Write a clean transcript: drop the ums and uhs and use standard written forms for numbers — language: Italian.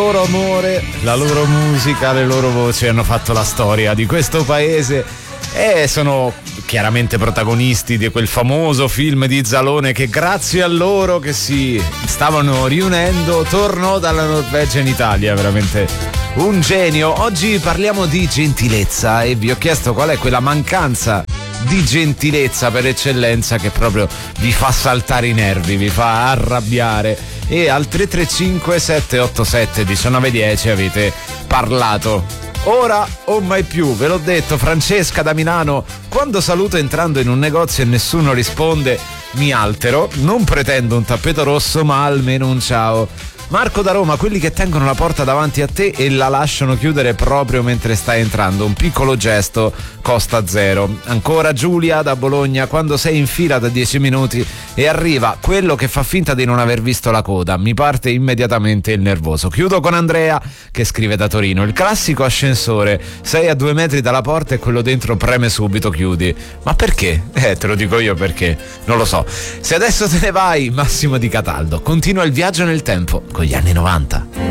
loro amore, la loro musica, le loro voci hanno fatto la storia di questo paese e sono chiaramente protagonisti di quel famoso film di Zalone che grazie a loro che si stavano riunendo tornò dalla Norvegia in Italia, veramente un genio. Oggi parliamo di gentilezza e vi ho chiesto qual è quella mancanza di gentilezza per eccellenza che proprio vi fa saltare i nervi, vi fa arrabbiare, e al 335 787 1910 avete parlato. Ora o mai più, ve l'ho detto. Francesca da Milano: quando saluto entrando in un negozio e nessuno risponde mi altero, non pretendo un tappeto rosso ma almeno un ciao. Marco da Roma: quelli che tengono la porta davanti a te e la lasciano chiudere proprio mentre stai entrando, un piccolo gesto costa zero. Ancora Giulia da Bologna: quando sei in fila da 10 minuti e arriva quello che fa finta di non aver visto la coda, mi parte immediatamente il nervoso. Chiudo con Andrea che scrive da Torino: il classico ascensore, sei a 2 metri dalla porta e quello dentro preme subito chiudi. Ma perché? Te lo dico io perché, non lo so. Se adesso te ne vai, Massimo di Cataldo, continua il viaggio nel tempo con gli anni 90.